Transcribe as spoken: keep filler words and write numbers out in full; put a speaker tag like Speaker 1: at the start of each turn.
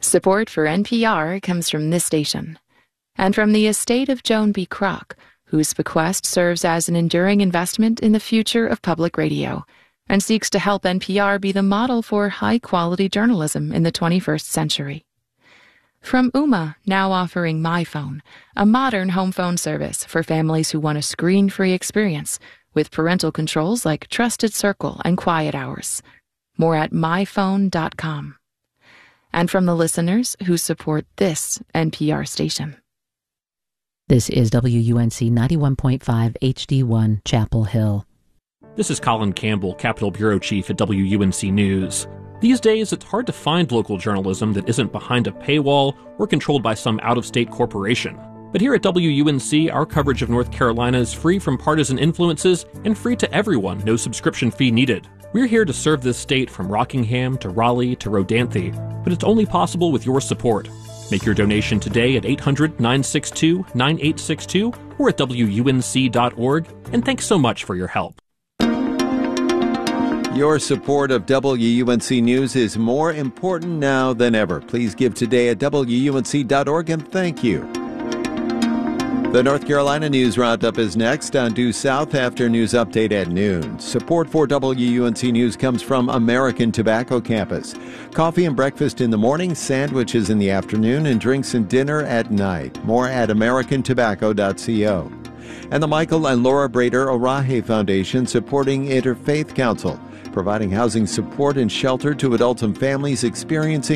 Speaker 1: Support for N P R comes from this station and from the estate of Joan B. Kroc, whose bequest serves as an enduring investment in the future of public radio and seeks to help N P R be the model for high-quality journalism in the twenty-first century. From Ooma, now offering MyPhone, a modern home phone service for families who want a screen-free experience with parental controls like Trusted Circle and Quiet Hours. More at my phone dot com. And from the listeners who support this N P R station.
Speaker 2: This is W U N C ninety-one point five H D one, Chapel Hill.
Speaker 3: This is Colin Campbell, Capitol Bureau Chief at W U N C News. These days, it's hard to find local journalism that isn't behind a paywall or controlled by some out-of-state corporation. But here at W U N C, our coverage of North Carolina is free from partisan influences and free to everyone, no subscription fee needed. We're here to serve this state from Rockingham to Raleigh to Rodanthe, but it's only possible with your support. Make your donation today at eight hundred, nine six two, nine eight six two or at W U N C dot org, and thanks so much for your help.
Speaker 4: Your support of W U N C News is more important now than ever. Please give today at W U N C dot org, and thank you. The North Carolina News Roundup is next on Due South after News Update at noon. Support for W U N C News comes from American Tobacco Campus. Coffee and breakfast in the morning, sandwiches in the afternoon, and drinks and dinner at night. More at american tobacco dot co. And the Michael and Laura Brader Oraje Foundation supporting Interfaith Council, providing housing support and shelter to adults and families experiencing